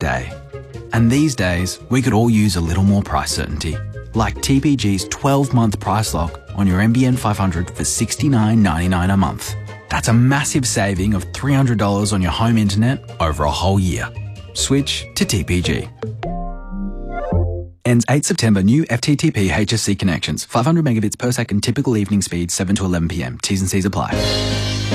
day. And these days, we could all use a little more price certainty, like TPG's 12-month price lock on your NBN 500 for $69.99 a month. That's a massive saving of $300 on your home internet over a whole year. Switch to TPG. Ends 8 September. New FTTP HSC connections. 500 megabits per second typical evening speed, 7 to 11 p.m. T's and C's apply.